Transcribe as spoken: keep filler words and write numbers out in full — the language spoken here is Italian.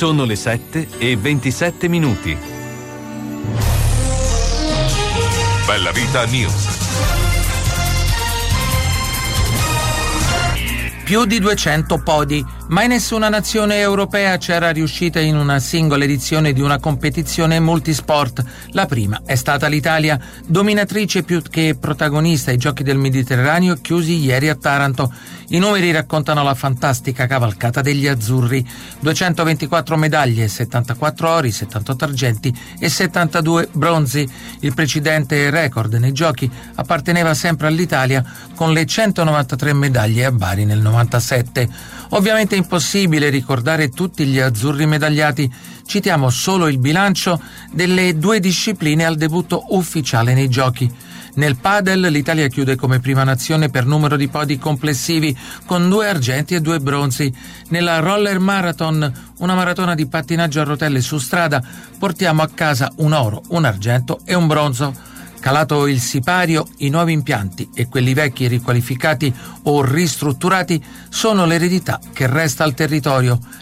Sono le sette e ventisette minuti. Bella Vita News. Più di duecento podi. Mai nessuna nazione europea c'era riuscita in una singola edizione di una competizione multisport. La prima è stata l'Italia, dominatrice più che protagonista ai Giochi del Mediterraneo chiusi ieri a Taranto. I numeri raccontano la fantastica cavalcata degli azzurri. duecentoventiquattro medaglie, settantaquattro ori, settantotto argenti e settantadue bronzi. Il precedente record nei Giochi apparteneva sempre all'Italia con le centonovantatré medaglie a Bari nel novantasette. Ovviamente è impossibile ricordare tutti gli azzurri medagliati. Citiamo solo il bilancio delle due discipline al debutto ufficiale nei Giochi. Nel padel l'Italia chiude come prima nazione per numero di podi complessivi con due argenti e due bronzi. Nella roller marathon, una maratona di pattinaggio a rotelle su strada, portiamo a casa un oro, un argento e un bronzo. Calato il sipario, i nuovi impianti e quelli vecchi riqualificati o ristrutturati sono l'eredità che resta al territorio.